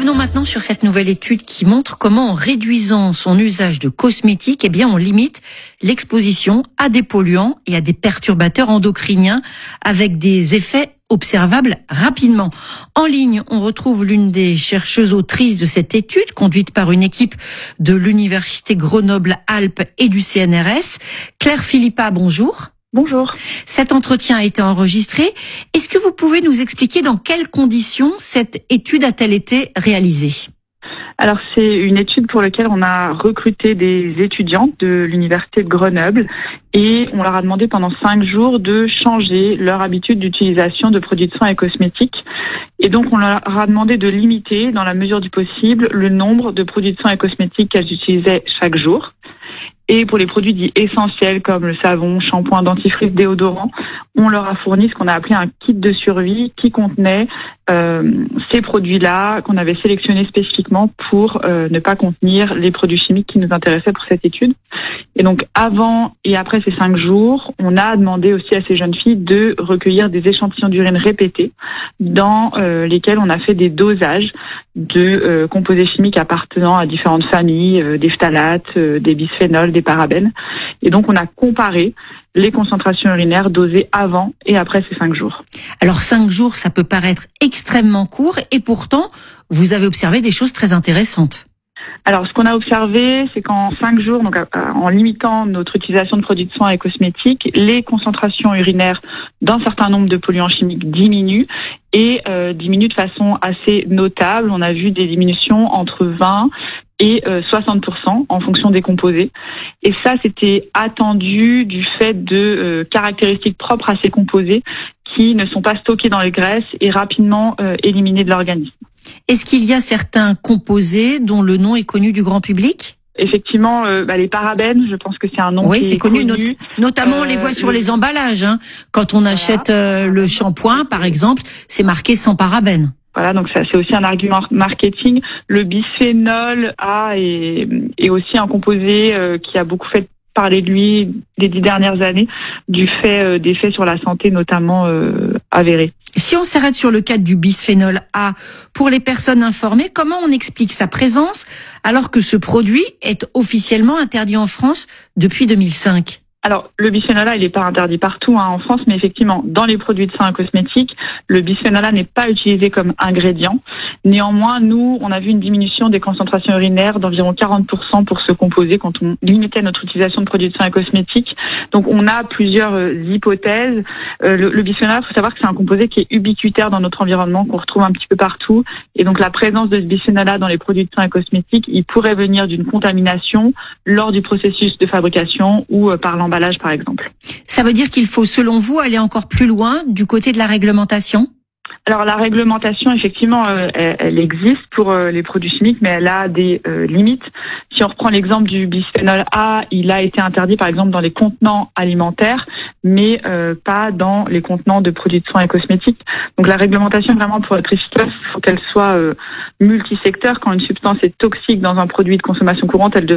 Revenons maintenant sur cette nouvelle étude qui montre comment en réduisant son usage de cosmétiques, on limite l'exposition à des polluants et à des perturbateurs endocriniens avec des effets observables rapidement. En ligne, on retrouve l'une des chercheuses autrices de cette étude conduite par une équipe de l'Université Grenoble-Alpes et du CNRS. Claire Philippa, bonjour. Bonjour. Cet entretien a été enregistré. Est-ce que vous pouvez nous expliquer dans quelles conditions cette étude a-t-elle été réalisée ? Alors, c'est une étude pour laquelle on a recruté des étudiantes de l'Université de Grenoble et on leur a demandé pendant 5 jours de changer leur habitude d'utilisation de produits de soins et cosmétiques. Et donc, on leur a demandé de limiter, dans la mesure du possible, le nombre de produits de soins et cosmétiques qu'elles utilisaient chaque jour. Et pour les produits dits essentiels comme le savon, shampoing, dentifrice, déodorant, on leur a fourni ce qu'on a appelé un kit de survie qui contenait ces produits-là qu'on avait sélectionnés spécifiquement pour ne pas contenir les produits chimiques qui nous intéressaient pour cette étude. Et donc avant et après ces 5 jours, on a demandé aussi à ces jeunes filles de recueillir des échantillons d'urine répétés dans lesquels on a fait des dosages de composés chimiques appartenant à différentes familles, des phtalates, des bisphénols, des parabènes. Et donc on a comparé les concentrations urinaires dosées avant et après ces 5 jours. Alors 5 jours, ça peut paraître extrêmement court et pourtant, vous avez observé des choses très intéressantes. Alors, ce qu'on a observé, c'est qu'en 5 jours, donc en limitant notre utilisation de produits de soins et cosmétiques, les concentrations urinaires d'un certain nombre de polluants chimiques diminuent et diminuent de façon assez notable. On a vu des diminutions entre 20 et 60% en fonction des composés. Et ça, c'était attendu du fait de caractéristiques propres à ces composés qui ne sont pas stockés dans les graisses et rapidement éliminés de l'organisme. Est-ce qu'il y a certains composés dont le nom est connu du grand public ? Effectivement, les parabènes, je pense que c'est un nom qui est connu. Notamment, on les voit sur les emballages. Quand on achète le shampoing, par exemple, c'est marqué sans parabènes. Voilà, donc ça c'est aussi un argument marketing. Le bisphénol A est aussi un composé qui a beaucoup fait parler de lui des 10 dernières années, du fait d'effets sur la santé notamment avérés. Si on s'arrête sur le cas du bisphénol A, pour les personnes informées, comment on explique sa présence alors que ce produit est officiellement interdit en France depuis 2005 ? Alors, le bisphénol A, il n'est pas interdit partout en France, mais effectivement, dans les produits de soins cosmétiques, le bisphénol A n'est pas utilisé comme ingrédient. Néanmoins, nous, on a vu une diminution des concentrations urinaires d'environ 40% pour ce composé quand on limitait notre utilisation de produits de soins cosmétiques. Donc, on a plusieurs hypothèses. Le bisphénol A, il faut savoir que c'est un composé qui est ubiquitaire dans notre environnement, qu'on retrouve un petit peu partout. Et donc, la présence de ce bisphénol A dans les produits de soins cosmétiques, il pourrait venir d'une contamination lors du processus de fabrication ou par l'emballage, par exemple. Ça veut dire qu'il faut, selon vous, aller encore plus loin du côté de la réglementation ? Alors la réglementation, effectivement, elle existe pour les produits chimiques, mais elle a des limites. Si on reprend l'exemple du bisphénol A, il a été interdit, par exemple, dans les contenants alimentaires, mais pas dans les contenants de produits de soins et cosmétiques. Donc la réglementation, vraiment, pour être efficace, il faut qu'elle soit multisecteur. Quand une substance est toxique dans un produit de consommation courante, elle